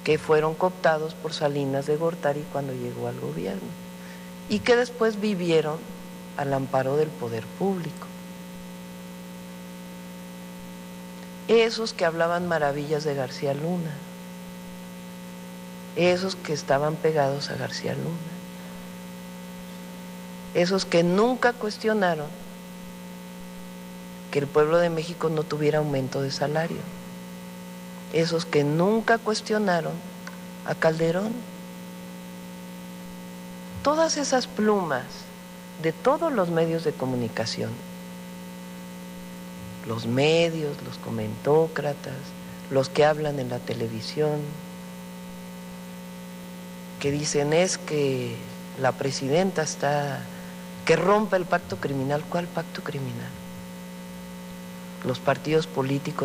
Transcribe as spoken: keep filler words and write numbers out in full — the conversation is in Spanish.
que fueron cooptados por Salinas de Gortari cuando llegó al gobierno y que después vivieron al amparo del poder público. Esos que hablaban maravillas de García Luna, esos que estaban pegados a García Luna, esos que nunca cuestionaron que el pueblo de México no tuviera aumento de salario, esos que nunca cuestionaron a Calderón. Todas esas plumas de todos los medios de comunicación, los medios, los comentócratas, los que hablan en la televisión, que dicen es que la presidenta está, que rompe el pacto criminal. ¿Cuál pacto criminal? Los partidos políticos